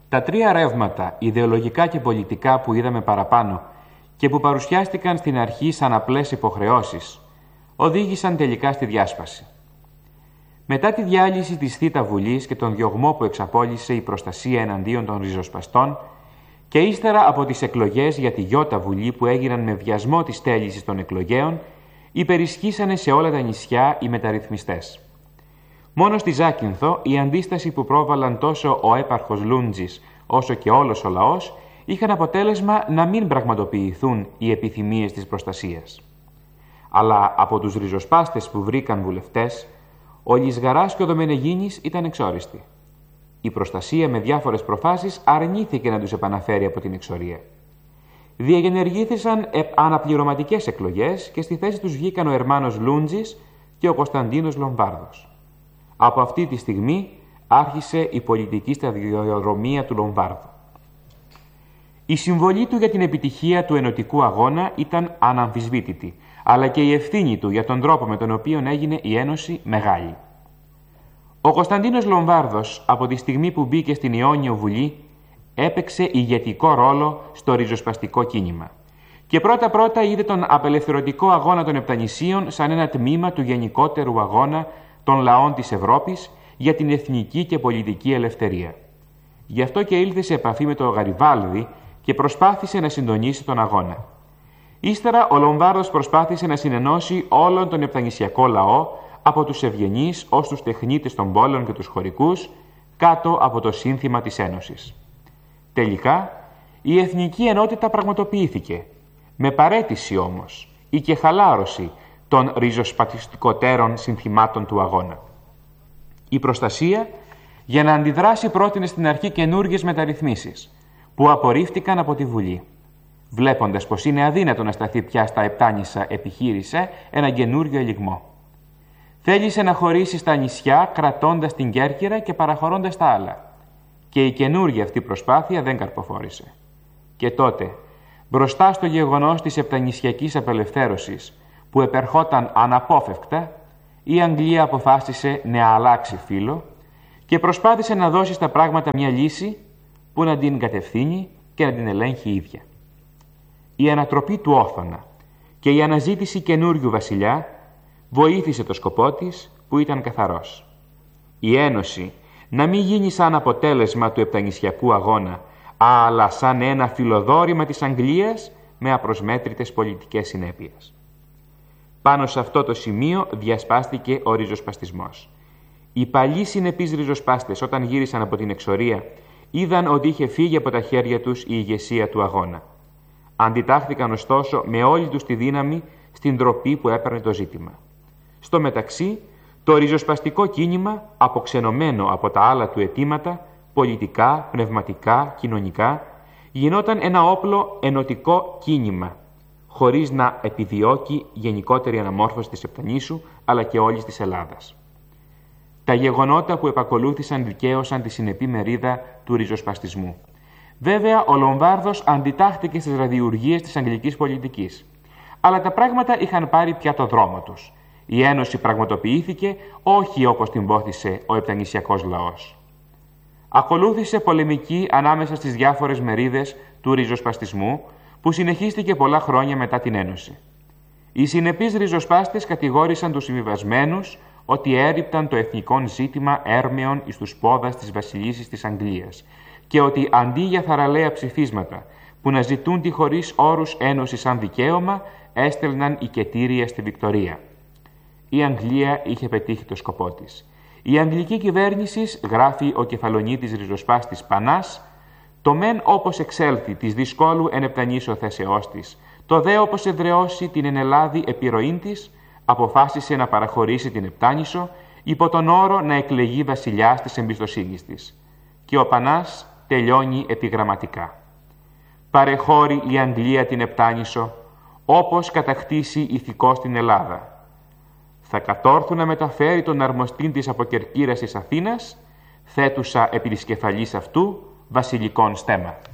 Τα τρία ρεύματα, ιδεολογικά και πολιτικά που είδαμε παραπάνω και που παρουσιάστηκαν στην αρχή σαν απλές υποχρεώσεις, οδήγησαν τελικά στη διάσπαση. Μετά τη διάλυση της Θήτα Βουλής και τον διωγμό που εξαπόλυσε η προστασία εναντίον των ριζοσπαστών και ύστερα από τις εκλογές για τη Ιώτα Βουλή που έγιναν με βιασμό της τέλυσης των εκλογέων, υπερισχύσανε σε όλα τα νησιά οι μεταρρυθμιστές. Μόνο στη Ζάκυνθο η αντίσταση που πρόβαλαν τόσο ο έπαρχος Λούντζης όσο και όλος ο λαός είχαν αποτέλεσμα να μην πραγματοποιηθούν οι επιθυμίες της προστασίας. Αλλά από τους ριζοσπάστες που βρήκαν βουλευτές, ο Λυσγαράς και ο Δομενεγίνης ήταν εξόριστοι. Η προστασία με διάφορες προφάσεις αρνήθηκε να τους επαναφέρει από την εξορία. Διαγενεργήθησαν αναπληρωματικές εκλογές και στη θέση τους βγήκαν ο Ερμάνος Λούντζης και ο Κωνσταντίνος Λομβάρδος. Από αυτή τη στιγμή άρχισε η πολιτική σταδιοδρομία του Λομβάρδου. Η συμβολή του για την επιτυχία του ενωτικού αγώνα ήταν αναμφισβήτητη, αλλά και η ευθύνη του για τον τρόπο με τον οποίο έγινε η Ένωση μεγάλη. Ο Κωνσταντίνος Λομβάρδος, από τη στιγμή που μπήκε στην Ιόνιο Βουλή, έπαιξε ηγετικό ρόλο στο ριζοσπαστικό κίνημα. Και πρώτα-πρώτα είδε τον απελευθερωτικό αγώνα των Επτανησίων σαν ένα τμήμα του γενικότερου αγώνα των λαών της Ευρώπης για την εθνική και πολιτική ελευθερία. Γι' αυτό και ήλθε σε επαφή με τον Γαριβάλδη και προσπάθησε να συντονίσει τον αγώνα. Ύστερα ο Λομβάρδος προσπάθησε να συνενώσει όλον τον επτανησιακό λαό, από τους ευγενείς ως τους τεχνίτες των πόλεων και τους χωρικούς, κάτω από το σύνθημα της Ένωσης. Τελικά, η εθνική ενότητα πραγματοποιήθηκε, με παραίτηση όμως ή και χαλάρωση των ριζοσπαστικότερων συνθημάτων του αγώνα. Η προστασία, για να αντιδράσει, πρότεινε στην αρχή καινούργιες μεταρρυθμίσεις, που απορρίφθηκαν από τη Βουλή. Βλέποντας πως είναι αδύνατο να σταθεί πια στα Επτάνησα, επιχείρησε ένα καινούργιο ελιγμό. Θέλησε να χωρίσει στα νησιά, κρατώντας την Κέρκυρα και παραχωρώντας τα άλλα. Και η καινούργια αυτή προσπάθεια δεν καρποφόρησε. Και τότε, μπροστά στο γεγονός της επτανησιακής απελευθέρωσης, που επερχόταν αναπόφευκτα, η Αγγλία αποφάσισε να αλλάξει φύλο και προσπάθησε να δώσει στα πράγματα μια λύση που να την κατευθύνει και να την ελέγχει η ίδια. Η ανατροπή του Όθωνα και η αναζήτηση καινούριου βασιλιά βοήθησε το σκοπό της, που ήταν καθαρός. Η Ένωση να μην γίνει σαν αποτέλεσμα του επτανησιακού αγώνα, αλλά σαν ένα φιλοδόρημα της Αγγλίας με απροσμέτρητες πολιτικές συνέπειες. Πάνω σε αυτό το σημείο διασπάστηκε ο ριζοσπαστισμός. Οι παλιοί συνεπείς ριζοσπάστες, όταν γύρισαν από την εξορία, είδαν ότι είχε φύγει από τα χέρια τους η ηγεσία του αγώνα. Αντιτάχθηκαν ωστόσο με όλη τους τη δύναμη στην ντροπή που έπαιρνε το ζήτημα. Στο μεταξύ, το ριζοσπαστικό κίνημα, αποξενωμένο από τα άλλα του αιτήματα, πολιτικά, πνευματικά, κοινωνικά, γινόταν ένα όπλο ενωτικό κίνημα, χωρίς να επιδιώκει γενικότερη αναμόρφωση της Επτανήσου, αλλά και όλης της Ελλάδας. Τα γεγονότα που επακολούθησαν δικαίωσαν τη συνεπή μερίδα του ριζοσπαστισμού. Βέβαια, ο Λομβάρδος αντιτάχθηκε στις ραδιουργίες της αγγλικής πολιτικής. Αλλά τα πράγματα είχαν πάρει πια το δρόμο τους. Η Ένωση πραγματοποιήθηκε όχι όπως την πόθησε ο επτανησιακός λαός. Ακολούθησε πολεμική ανάμεσα στις διάφορες μερίδες του ριζοσπαστισμού, που συνεχίστηκε πολλά χρόνια μετά την Ένωση. Οι συνεπείς ριζοσπάστες κατηγόρησαν τους συμβιβασμένους ότι έριπταν το εθνικό ζήτημα έρμεων εις τους πόδας της βασιλίσσης της Αγγλίας και ότι αντί για θαραλέα ψηφίσματα που να ζητούν τη χωρίς όρους ένωση σαν δικαίωμα, έστελναν οικετήρια στη Βικτωρία. Η Αγγλία είχε πετύχει το σκοπό της. Η αγγλική κυβέρνηση, γράφει ο κεφαλονίτης ριζοσπάστης Πανάς, το μεν όπως εξέλθει της δυσκόλου εν επτανήσεω θέσεώς της, το δε όπως εδραιώσει την εν Ελλάδη επιρροήν της, αποφάσισε να παραχωρήσει την Επτάνησο υπό τον όρο να εκλεγεί βασιλιάς της εμπιστοσύνης της. Και ο Πανάς τελειώνει επιγραμματικά. Παρεχώρει η Αγγλία την Επτάνησο, όπως κατακτήσει ηθικός την Ελλάδα. Θα κατόρθουν να μεταφέρει τον αρμοστήν της από Κερκύρας εις Αθήνας, θέτουσα επί της κεφαλής αυτού βασιλικόν στέμα.